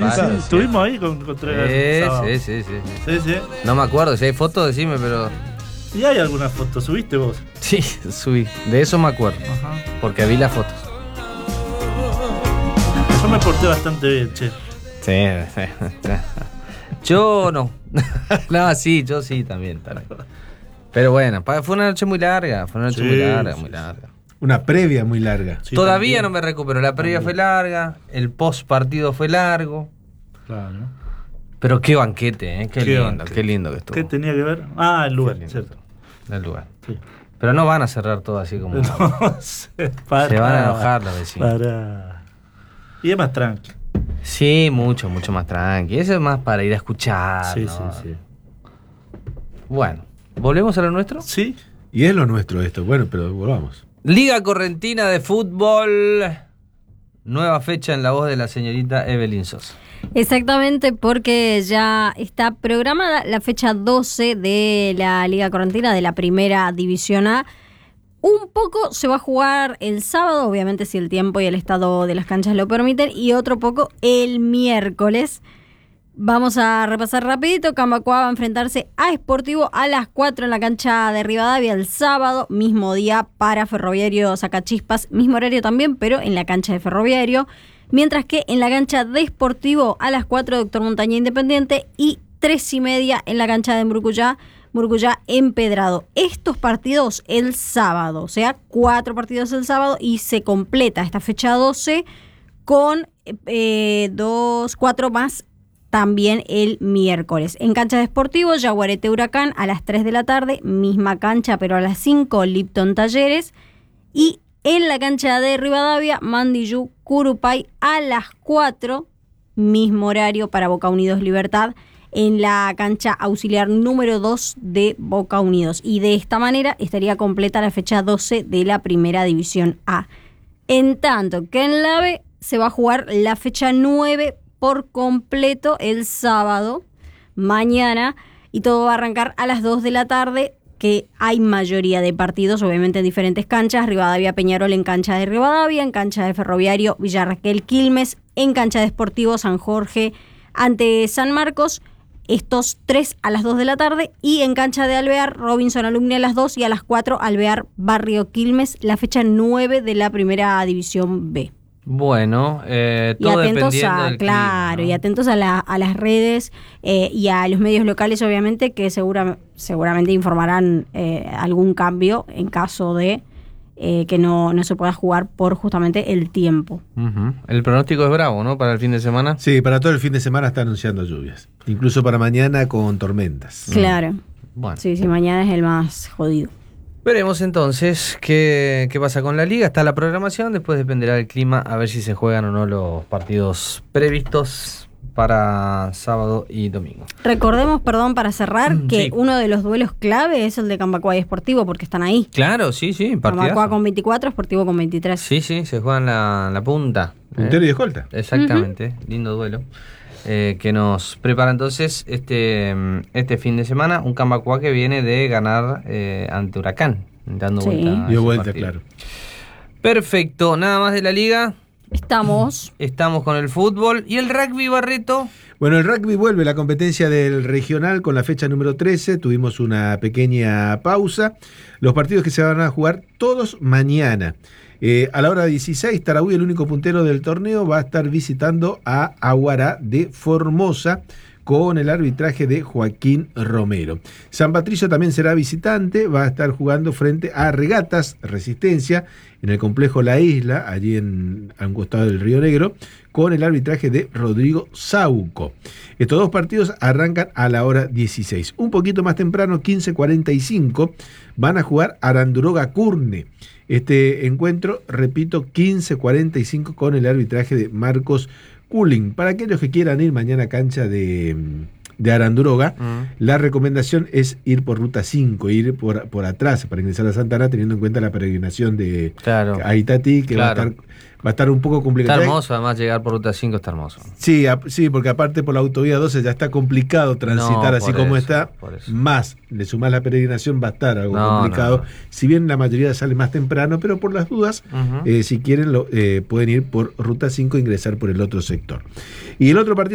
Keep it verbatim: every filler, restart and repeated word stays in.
Sí, sí, estuvimos ahí con, con tres. Sí, sí, sí, sí. Sí, sí. No me acuerdo, si hay fotos, decime, pero... ¿Y hay alguna foto? ¿Subiste vos? Sí, subí. De eso me acuerdo. Ajá. Porque vi las fotos. Yo me porté bastante bien, che. Sí, sí. Yo no. No, sí, yo sí también. también. Pero bueno, fue una noche muy larga. Fue una noche Sí, muy larga, sí, muy larga. Una previa muy larga. Sí, Todavía también. no me recupero. La previa fue larga, el post partido fue largo. Claro. Pero qué banquete, ¿eh? Qué, Qué lindo, banquete. qué lindo que estuvo. ¿Qué tenía que ver? Ah, el lugar, Qué lindo cierto. estuvo, el lugar. Sí. Pero no van a cerrar todo así como... No, se, para, Se van a enojar los vecinos. Para. Y es más tranqui. Sí, mucho, mucho más tranqui. Eso es más para ir a escuchar. Sí, ¿no? sí, sí. Bueno, ¿volvemos a lo nuestro? Sí. Y es lo nuestro esto. Bueno, pero volvamos. Liga Correntina de Fútbol. Nueva fecha en la voz de la señorita Evelyn Sosa. Exactamente, porque ya está programada la fecha doce de la Liga Correntina de la Primera División A. Un poco se va a jugar el sábado, obviamente si el tiempo y el estado de las canchas lo permiten, y otro poco el miércoles. Vamos a repasar rapidito. Cambacoa va a enfrentarse a Sportivo a las cuatro en la cancha de Rivadavia el sábado, mismo día para Ferroviario Sacachispas, mismo horario también, pero en la cancha de Ferroviario. Mientras que en la cancha de Sportivo a las cuatro Doctor Montaña Independiente y tres y media en la cancha de Murucuyá, Murucuyá Empedrado. Estos partidos el sábado, o sea, cuatro partidos el sábado y se completa esta fecha doce con eh, dos, cuatro más también el miércoles. En cancha de Sportivo, Yaguarete Huracán a las tres de la tarde, misma cancha pero a las cinco Lipton Talleres. Y en la cancha de Rivadavia, Mandillú Curupay a las cuatro, mismo horario para Boca Unidos Libertad, en la cancha auxiliar número dos de Boca Unidos. Y de esta manera estaría completa la fecha doce de la Primera División A. En tanto que en la B se va a jugar la fecha nueve por completo el sábado, mañana, y todo va a arrancar a las dos de la tarde, que hay mayoría de partidos, obviamente en diferentes canchas. Rivadavia Peñarol en cancha de Rivadavia, en cancha de Ferroviario Villarraquel Quilmes, en cancha de Sportivo San Jorge ante San Marcos, estos tres a las dos de la tarde, y en cancha de Alvear, Robinson Alumni a las dos y a las cuatro Alvear Barrio Quilmes, la fecha nueve de la Primera División B. Bueno, eh, Y todo atentos dependiendo a, del claro, clima, ¿no? y atentos a, la, a las redes eh, y a los medios locales, obviamente, que segura, seguramente informarán eh, algún cambio en caso de eh, que no, no se pueda jugar por justamente el tiempo. Uh-huh. El pronóstico es bravo, ¿no? Para el fin de semana. Sí, para todo el fin de semana está anunciando lluvias. Incluso para mañana con tormentas. Claro. Bueno. Sí, sí, mañana es el más jodido. Veremos entonces qué, qué pasa con la liga. Está la programación, después dependerá del clima, a ver si se juegan o no los partidos previstos para sábado y domingo. Recordemos, perdón, para cerrar, que Sí. uno de los duelos clave es el de Cambacoa y Sportivo, porque están ahí. Claro, sí, sí, Cambacoa partidazo. con veinticuatro, Sportivo con veintitrés. Sí, sí, se juegan la, la punta. Puntero ¿eh? y escolta. Exactamente, lindo duelo. Eh, que nos prepara entonces este, este fin de semana un Cambacoa que viene de ganar eh, ante Huracán, dando Sí. vuelta a Dio ese vuelta, partido. claro. Perfecto, nada más de la liga. Estamos. Estamos con el fútbol y el rugby, Barreto. Bueno, el rugby vuelve la competencia del regional con la fecha número trece. Tuvimos una pequeña pausa. Los partidos que se van a jugar todos mañana. Eh, a la hora dieciséis, Tarahui, el único puntero del torneo, va a estar visitando a Aguará de Formosa con el arbitraje de Joaquín Romero. San Patricio también será visitante, va a estar jugando frente a Regatas Resistencia en el complejo La Isla, allí en, a un costado del Río Negro, con el arbitraje de Rodrigo Sauco. Estos dos partidos arrancan a la hora dieciséis. Un poquito más temprano, quince cuarenta y cinco, van a jugar Aranduroga Curne. Este encuentro, repito, quince cuarenta y cinco con el arbitraje de Marcos Cooling. Para aquellos que quieran ir mañana a cancha de, de Aranduroga, Mm. la recomendación es ir por ruta cinco, ir por, por atrás para ingresar a Santana, teniendo en cuenta la peregrinación de Claro. Aitatí, que Claro. va a estar, va a estar un poco Está complicado. hermoso, además llegar por ruta cinco está hermoso. Sí, a- sí, porque aparte por la autovía doce ya está complicado transitar No, así por como eso, está, por eso. más le sumás la peregrinación, va a estar algo No, complicado. no, no. Si bien la mayoría sale más temprano, pero por las dudas, Ujú. eh, si quieren, lo, eh, pueden ir por ruta cinco e ingresar por el otro sector. Y el otro partido